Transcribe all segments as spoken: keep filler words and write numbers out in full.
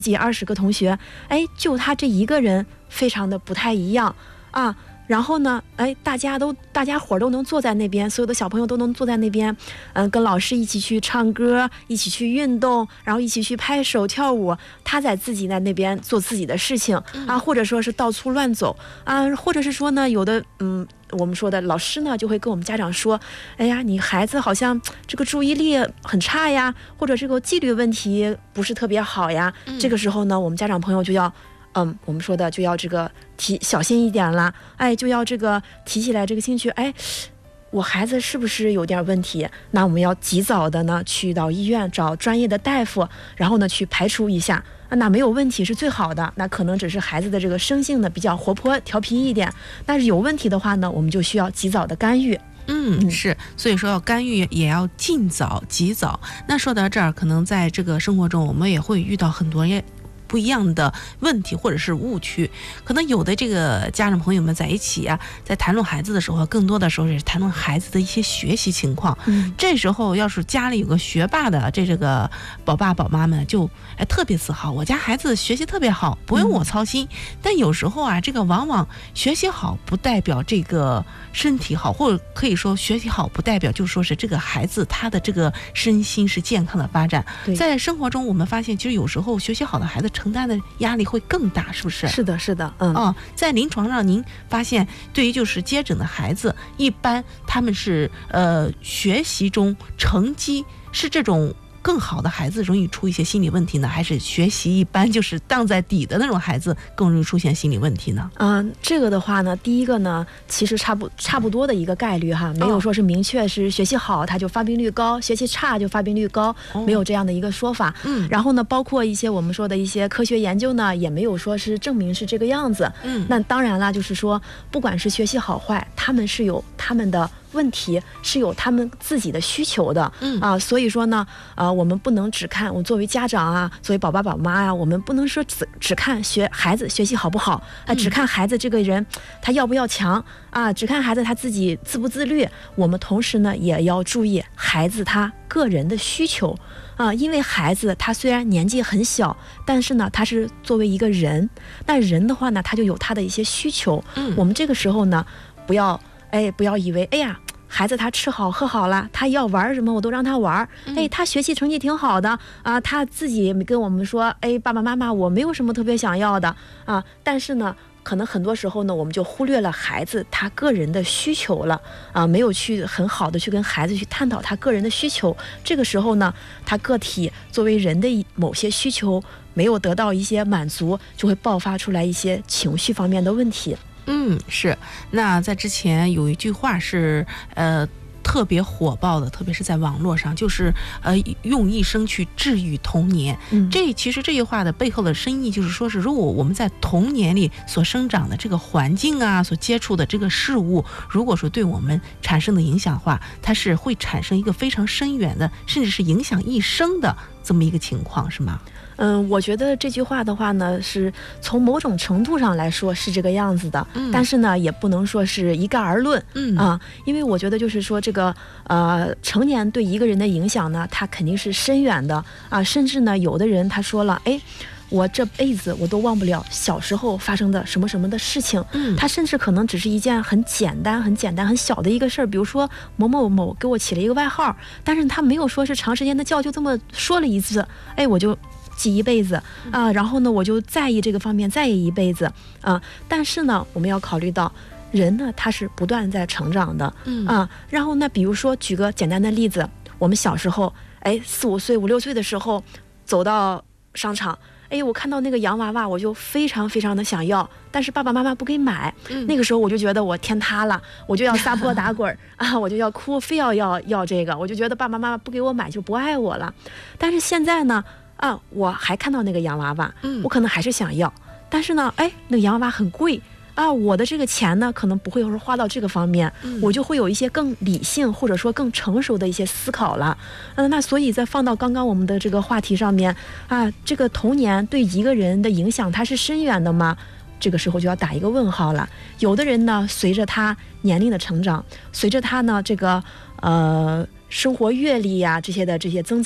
几二十个同学，哎，就他这一个人非常的不太一样啊。然后呢，哎，大家都大家伙都能坐在那边，所有的小朋友都能坐在那边，嗯、呃，跟老师一起去唱歌，一起去运动，然后一起去拍手跳舞。他在自己在那边做自己的事情啊，或者说是到处乱走啊，或者是说呢，有的嗯。我们说的老师呢，就会跟我们家长说，哎呀，你孩子好像这个注意力很差呀，或者这个纪律问题不是特别好呀。嗯、这个时候呢，我们家长朋友就要，嗯，我们说的就要这个提小心一点啦，哎，就要这个提起来这个兴趣，哎，我孩子是不是有点问题？那我们要及早的呢去到医院找专业的大夫，然后呢去排除一下。那没有问题是最好的，那可能只是孩子的这个生性呢比较活泼调皮一点，但是有问题的话呢，我们就需要及早的干预。 嗯，是，所以说要干预也要尽早及早。那说到这儿，可能在这个生活中我们也会遇到很多人不一样的问题或者是误区，可能有的这个家长朋友们在一起啊，在谈论孩子的时候，更多的时候也是谈论孩子的一些学习情况。嗯，这时候要是家里有个学霸的这这个宝爸宝妈们就哎特别自豪，我家孩子学习特别好，不用我操心。嗯、但有时候啊，这个往往学习好不代表这个身体好，或者可以说学习好不代表就说是这个孩子他的这个身心是健康的发展。在生活中我们发现，其实有时候学习好的孩子承担的压力会更大，是不是？ 是的，是的，嗯， 哦，在临床上，您发现对于就是接诊的孩子，一般他们是呃学习中成绩是这种更好的孩子容易出一些心理问题呢，还是学习一般就是荡在底的那种孩子更容易出现心理问题呢？ 嗯、呃，这个的话呢，第一个呢，其实差不差不多的一个概率哈，没有说是明确是学习好他就发病率高，学习差就发病率高，哦、没有这样的一个说法。嗯，然后呢，包括一些我们说的一些科学研究呢，也没有说是证明是这个样子。嗯，那当然啦，就是说，不管是学习好坏，他们是有他们的问题，是有他们自己的需求的。嗯啊，所以说呢，呃，我们不能只看我作为家长啊，作为宝爸宝妈啊，我们不能说只只看学孩子学习好不好啊、呃，只看孩子这个人他要不要强啊，只看孩子他自己自不自律。我们同时呢，也要注意孩子他个人的需求啊，因为孩子他虽然年纪很小，但是呢，他是作为一个人，那人的话呢，他就有他的一些需求。嗯，我们这个时候呢，不要。哎，不要以为，哎呀，孩子他吃好喝好了，他要玩什么我都让他玩。哎，他学习成绩挺好的啊，他自己跟我们说，哎，爸爸妈妈，我没有什么特别想要的啊。但是呢，可能很多时候呢，我们就忽略了孩子他个人的需求了啊，没有去很好的去跟孩子去探讨他个人的需求。这个时候呢，他个体作为人的某些需求没有得到一些满足，就会爆发出来一些情绪方面的问题。 嗯，是。那在之前有一句话是呃特别火爆的，特别是在网络上，就是呃用一生去治愈童年。嗯，这其实这句话的背后的深意就是说是，如果我们在童年里所生长的这个环境啊，所接触的这个事物，如果说对我们产生的影响的话，它是会产生一个非常深远的，甚至是影响一生的这么一个情况，是吗？ 嗯，我觉得这句话的话呢，是从某种程度上来说是这个样子的，嗯、但是呢，也不能说是一概而论，嗯啊，因为我觉得就是说这个呃，成年对一个人的影响呢，它肯定是深远的啊，甚至呢，有的人他说了，哎。我这辈子我都忘不了小时候发生的什么什么的事情，嗯，他甚至可能只是一件很简单、很简单、很小的一个事儿，比如说某某某给我起了一个外号，但是他没有说是长时间的叫，就这么说了一次，哎，我就记一辈子啊，然后呢，我就在意这个方面，在意一辈子啊。但是呢，我们要考虑到人呢，他是不断在成长的，嗯啊。然后呢，比如说举个简单的例子，我们小时候，哎，四五岁、五六岁的时候，走到商场。哎，我看到那个洋娃娃，我就非常非常的想要，但是爸爸妈妈不给买。嗯、那个时候我就觉得我天塌了，我就要撒泼打滚啊，我就要哭，非要要要这个，我就觉得爸爸妈妈不给我买就不爱我了。但是现在呢，啊，我还看到那个洋娃娃，嗯，我可能还是想要，但是呢，哎，那个洋娃娃很贵。啊，我的这个钱呢，可能不会说花到这个方面，嗯、我就会有一些更理性或者说更成熟的一些思考了。嗯、呃，那所以再放到刚刚我们的这个话题上面啊，这个童年对一个人的影响，它是深远的吗？这个时候就要打一个问号了。有的人呢，随着他年龄的成长，随着他呢这个呃生活阅历呀、啊、这些的这些增加，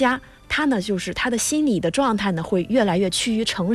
他呢就是他的心理的状态呢会越来越趋于成熟。